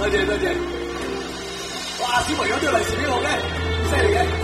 多謝多謝。哇！小朋友都有利是俾我嘅，犀利嘅。